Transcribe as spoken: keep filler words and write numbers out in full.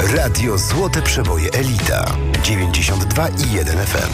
Radio Złote Przeboje Elita dziewięćdziesiąt dwa i jeden F M.